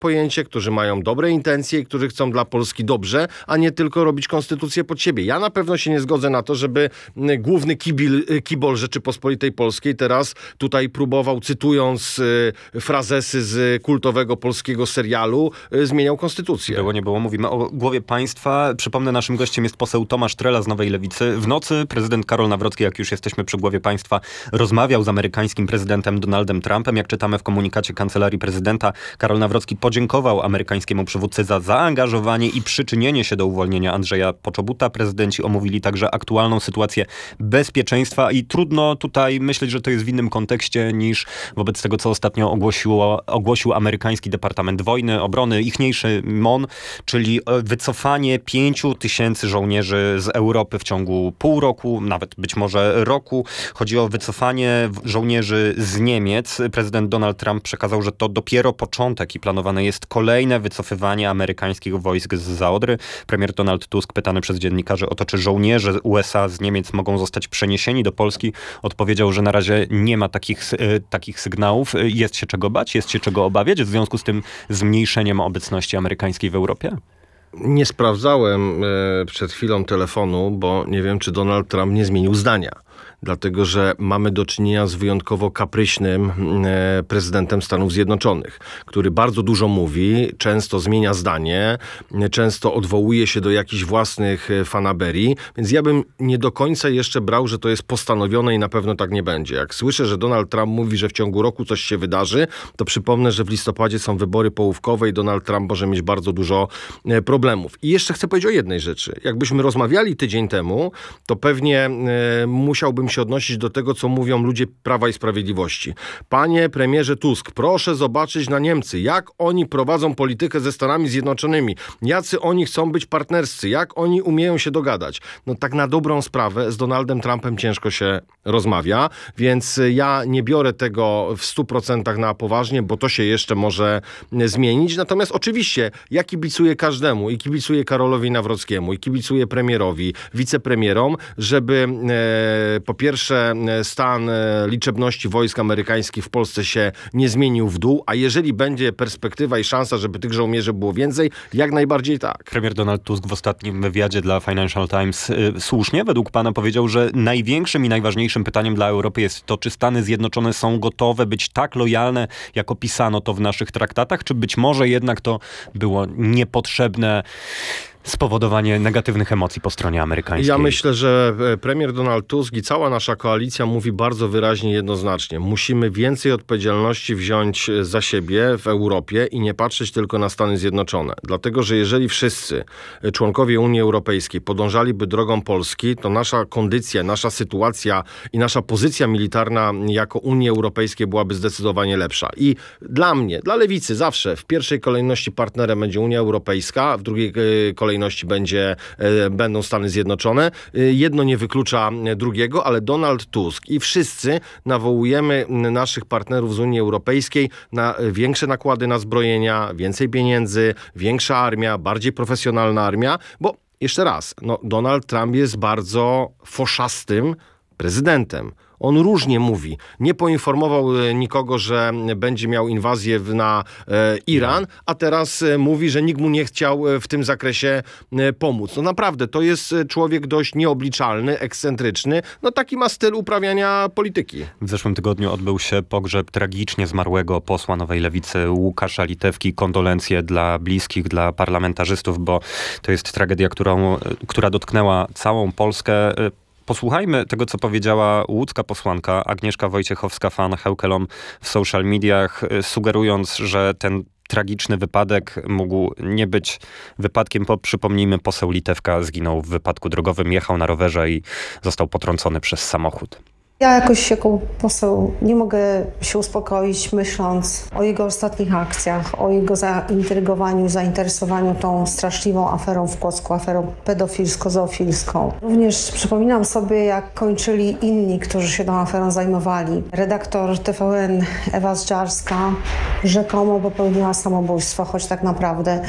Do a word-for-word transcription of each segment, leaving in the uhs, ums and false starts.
pojęcie, którzy mają dobre intencje, którzy chcą dla Polski dobrze, a nie tylko robić konstytucję pod siebie. Ja na pewno się nie zgodzę na to, żeby główny kibil, kibol Rzeczypospolitej Polskiej teraz tutaj próbował, cytując frazesy z kultowego polskiego serialu, zmieniał konstytucję. Było, nie było. Mówimy o głowie państwa. Przypomnę, naszym gościem jest poseł Tomasz Trela z Nowej Lewicy. W nocy prezydent Karol Nawrocki, jak już jesteśmy przy głowie państwa, rozmawiał z amerykańskim prezydentem Donaldem Trumpem. Jak czytamy w komunikacie Kancelarii Prezydenta, Karol Nawrocki podziękował amerykańskiemu przywódcy za zaangażowanie i przyczynienie się do uwolnienia Andrzeja Poczobuta. Prezydenci omówili także aktualną sytuację bezpieczeństwa i trudno tutaj myśleć, że to jest w innym kontekście niż wobec tego, co ostatnio ogłosiło, ogłosił amerykański Departament Wojny, Obrony, ichniejszy M O N, czyli wycofanie pięciu tysięcy żołnierzy z Europy w ciągu pół roku, nawet być może roku. Chodzi o wycofanie żołnierzy z Niemiec. Prezydent Donald Trump przekazał, że to dopiero początek i planowane jest kolejne wycofywanie amerykańskich wojsk z Zaodry. Premier Donald Tusk, pytany przez dziennikarzy o to, czy żołnierze U S A z Niemiec mogą zostać przeniesieni do Polski, odpowiedział, że na razie nie ma takich, takich sygnałów. Jest się czego bać, jest się czego obawiać w związku z tym zmniejszeniem obecności amerykańskiej w Europie? Nie sprawdzałem e, przed chwilą telefonu, bo nie wiem, czy Donald Trump nie zmienił zdania. Dlatego, że mamy do czynienia z wyjątkowo kapryśnym e, prezydentem Stanów Zjednoczonych, który bardzo dużo mówi, często zmienia zdanie, e, często odwołuje się do jakichś własnych e, fanaberii, więc ja bym nie do końca jeszcze brał, że to jest postanowione i na pewno tak nie będzie. Jak słyszę, że Donald Trump mówi, że w ciągu roku coś się wydarzy, to przypomnę, że w listopadzie są wybory połówkowe i Donald Trump może mieć bardzo dużo e, problemów. I jeszcze chcę powiedzieć o jednej rzeczy. Jakbyśmy rozmawiali tydzień temu, to pewnie e, musiałbym się odnosić do tego, co mówią ludzie Prawa i Sprawiedliwości. Panie premierze Tusk, proszę zobaczyć na Niemcy, jak oni prowadzą politykę ze Stanami Zjednoczonymi, jacy oni chcą być partnerscy, jak oni umieją się dogadać. No tak na dobrą sprawę z Donaldem Trumpem ciężko się rozmawia, więc ja nie biorę tego w stu procentach na poważnie, bo to się jeszcze może zmienić. Natomiast oczywiście ja kibicuję każdemu i kibicuję Karolowi Nawrockiemu i kibicuję premierowi, wicepremierom, żeby e, po pierwsze stan liczebności wojsk amerykańskich w Polsce się nie zmienił w dół, a jeżeli będzie perspektywa i szansa, żeby tych żołnierzy było więcej, jak najbardziej tak. Premier Donald Tusk w ostatnim wywiadzie dla Financial Times y, słusznie według pana powiedział, że największym i najważniejszym pytaniem dla Europy jest to, czy Stany Zjednoczone są gotowe być tak lojalne, jak opisano to w naszych traktatach, czy być może jednak to było niepotrzebne spowodowanie negatywnych emocji po stronie amerykańskiej. Ja myślę, że premier Donald Tusk i cała nasza koalicja mówi bardzo wyraźnie, jednoznacznie. Musimy więcej odpowiedzialności wziąć za siebie w Europie i nie patrzeć tylko na Stany Zjednoczone. Dlatego, że jeżeli wszyscy członkowie Unii Europejskiej podążaliby drogą Polski, to nasza kondycja, nasza sytuacja i nasza pozycja militarna jako Unii Europejskiej byłaby zdecydowanie lepsza. I dla mnie, dla Lewicy zawsze w pierwszej kolejności partnerem będzie Unia Europejska, w drugiej kolejności kolejności będzie, będą Stany Zjednoczone. Jedno nie wyklucza drugiego, ale Donald Tusk i wszyscy nawołujemy naszych partnerów z Unii Europejskiej na większe nakłady na zbrojenia, więcej pieniędzy, większa armia, bardziej profesjonalna armia, bo jeszcze raz, no, Donald Trump jest bardzo foszastym prezydentem. On różnie mówi. Nie poinformował nikogo, że będzie miał inwazję na e, Iran, a teraz e, mówi, że nikt mu nie chciał w tym zakresie e, pomóc. No naprawdę, to jest człowiek dość nieobliczalny, ekscentryczny. No taki ma styl uprawiania polityki. W zeszłym tygodniu odbył się pogrzeb tragicznie zmarłego posła Nowej Lewicy Łukasza Litewki. Kondolencje dla bliskich, dla parlamentarzystów, bo to jest tragedia, którą, która dotknęła całą Polskę. Posłuchajmy tego, co powiedziała łódzka posłanka Agnieszka Wojciechowska-Fan Heukelom w social mediach, sugerując, że ten tragiczny wypadek mógł nie być wypadkiem, bo przypomnijmy, poseł Litewka zginął w wypadku drogowym, jechał na rowerze i został potrącony przez samochód. Ja jakoś jako poseł nie mogę się uspokoić, myśląc o jego ostatnich akcjach, o jego zaintrygowaniu, zainteresowaniu tą straszliwą aferą w Kłodzku, aferą pedofilsko-zoofilską. Również przypominam sobie, jak kończyli inni, którzy się tą aferą zajmowali. Redaktor T V N Ewa Zdziarska rzekomo popełniła samobójstwo, choć tak naprawdę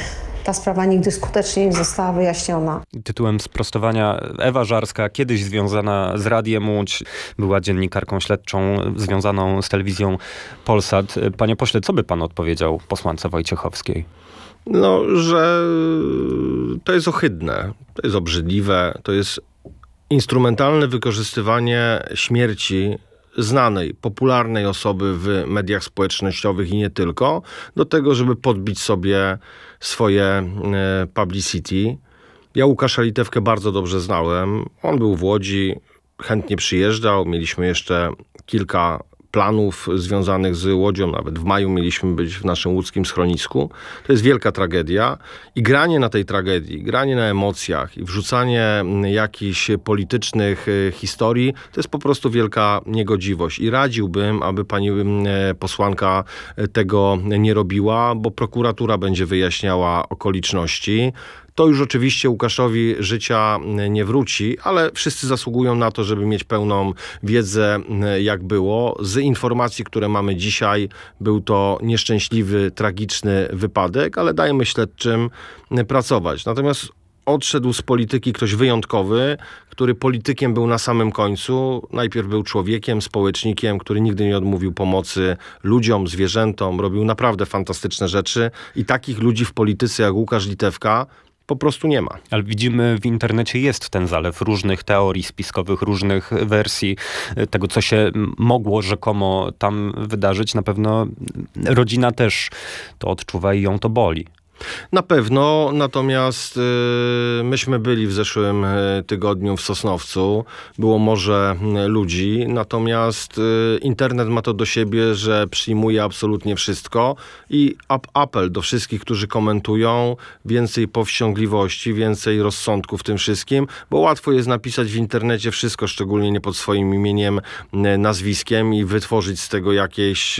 ta sprawa nigdy skutecznie nie została wyjaśniona. Tytułem sprostowania: Ewa Żarska, kiedyś związana z Radiem Łódź, była dziennikarką śledczą związaną z telewizją Polsat. Panie pośle, co by pan odpowiedział posłance Wojciechowskiej? No, że to jest ohydne, to jest obrzydliwe, to jest instrumentalne wykorzystywanie śmierci znanej, popularnej osoby w mediach społecznościowych i nie tylko, do tego, żeby podbić sobie swoje publicity. Ja Łukasza Litewkę bardzo dobrze znałem. On był w Łodzi, chętnie przyjeżdżał. Mieliśmy jeszcze kilka planów związanych z Łodzią. Nawet w maju mieliśmy być w naszym łódzkim schronisku. To jest wielka tragedia i granie na tej tragedii, granie na emocjach i wrzucanie jakichś politycznych historii, to jest po prostu wielka niegodziwość. I radziłbym, aby pani posłanka tego nie robiła, bo prokuratura będzie wyjaśniała okoliczności. To już oczywiście Łukaszowi życia nie wróci, ale wszyscy zasługują na to, żeby mieć pełną wiedzę, jak było. Z informacji, które mamy dzisiaj, był to nieszczęśliwy, tragiczny wypadek, ale dajmy śledczym pracować. Natomiast odszedł z polityki ktoś wyjątkowy, który politykiem był na samym końcu. Najpierw był człowiekiem, społecznikiem, który nigdy nie odmówił pomocy ludziom, zwierzętom. Robił naprawdę fantastyczne rzeczy i takich ludzi w polityce jak Łukasz Litewka po prostu nie ma. Ale widzimy, w internecie jest ten zalew różnych teorii spiskowych, różnych wersji tego, co się mogło rzekomo tam wydarzyć. Na pewno rodzina też to odczuwa i ją to boli. Na pewno, natomiast y, myśmy byli w zeszłym tygodniu w Sosnowcu. Było morze ludzi, natomiast y, internet ma to do siebie, że przyjmuje absolutnie wszystko i ap- apel do wszystkich, którzy komentują, więcej powściągliwości, więcej rozsądku w tym wszystkim, bo łatwo jest napisać w internecie wszystko, szczególnie nie pod swoim imieniem, nazwiskiem i wytworzyć z tego jakieś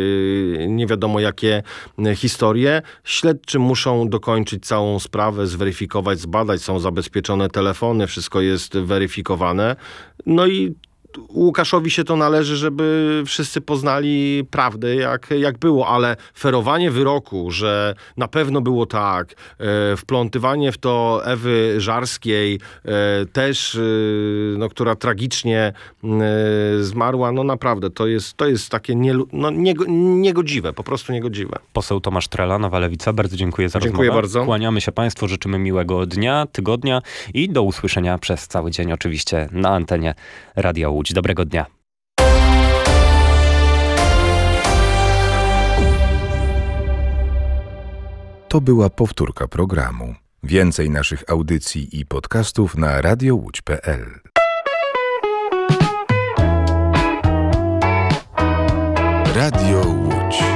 y, nie wiadomo jakie historie. Śledczy muszą dokończyć całą sprawę, zweryfikować, zbadać, są zabezpieczone telefony, wszystko jest weryfikowane. No i Łukaszowi się to należy, żeby wszyscy poznali prawdę, jak, jak było, ale ferowanie wyroku, że na pewno było tak, e, wplątywanie w to Ewy Żarskiej, e, też, e, no, która tragicznie e, zmarła, no naprawdę, to jest, to jest takie nie, no, niego, niegodziwe, po prostu niegodziwe. Poseł Tomasz Trela, Nowa Lewica, bardzo dziękuję za Dziękuję rozmowę. bardzo. Kłaniamy się Państwu, życzymy miłego dnia, tygodnia i do usłyszenia przez cały dzień oczywiście na antenie Radia Łódź. Dobrego dnia. To była powtórka programu. Więcej naszych audycji i podcastów na radio łódź kropka p l. Radio Łódź.